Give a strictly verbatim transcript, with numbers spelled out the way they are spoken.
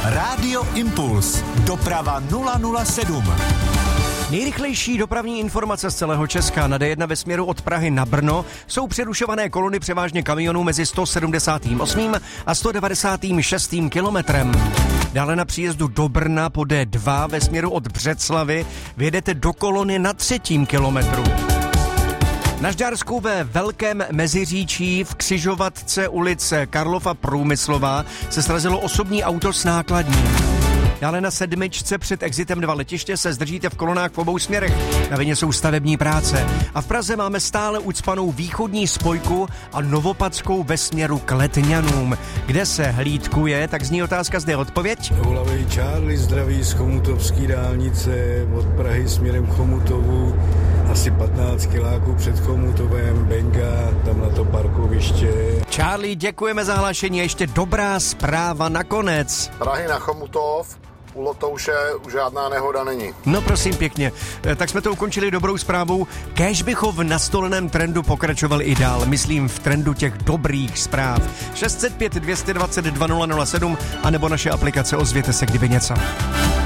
Rádio Impuls. Doprava nula nula sedm. Nejrychlejší dopravní informace z celého Česka. Na D jedna ve směru od Prahy na Brno jsou přerušované kolony převážně kamionů mezi sto sedmdesát osm a sto devadesát šest kilometrem. Dále na příjezdu do Brna po D dva ve směru od Břeclavi vyjedete do kolony na třetím kilometru. Na Žďársku ve Velkém Meziříčí v křižovatce ulice Karlova Průmyslová se srazilo osobní auto s nákladním. Dále na sedmičce před exitem dva letiště se zdržíte v kolonách v obou směrech. Na vině jsou stavební práce. A v Praze máme stále ucpanou východní spojku a Novopadskou ve směru k Letňanům. Kde se hlídkuje, tak zní otázka, zde odpověď. Houlavej Charlie zdraví z chomutovský dálnice od Prahy směrem k Chomutovu. Asi patnáct kiláků před Chomutovem, Benga, tam na to parkoviště. Charlie, děkujeme za hlášení. Ještě dobrá zpráva nakonec. Prahy na Chomutov, u Lotouše už žádná nehoda není. No prosím pěkně, tak jsme to ukončili dobrou zprávou. Kéž bychom v nastoleném trendu pokračovali i dál, myslím v trendu těch dobrých zpráv. šest set pět dvě dvacet dva nula nula sedm anebo naše aplikace Ozvěte se, kdyby něco.